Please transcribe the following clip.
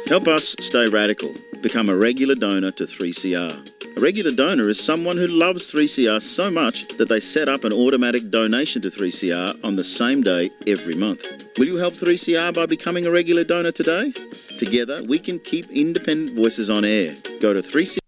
Help us stay radical. Become a regular donor to 3CR. A regular donor is someone who loves 3CR so much that they set up an automatic donation to 3CR on the same day every month. Will you help 3CR by becoming a regular donor today? Together, we can keep independent voices on air. Go to 3CR.